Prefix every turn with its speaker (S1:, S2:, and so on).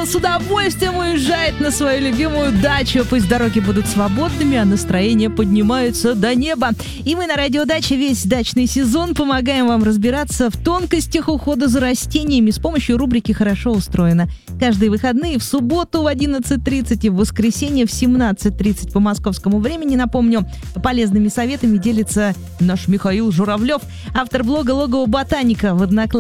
S1: с удовольствием уезжает на свою любимую дачу. Пусть дороги будут свободными, а настроение поднимается до неба. И мы на Радио Дача весь дачный сезон помогаем вам разбираться в тонкостях ухода за растениями с помощью рубрики «Хорошо устроено». Каждые выходные в субботу в 11:30 и в воскресенье в 17:30 по московскому времени, напомню, полезными советами делится наш Михаил Журавлев, автор блога «Логово ботаника» в Одноклассниках.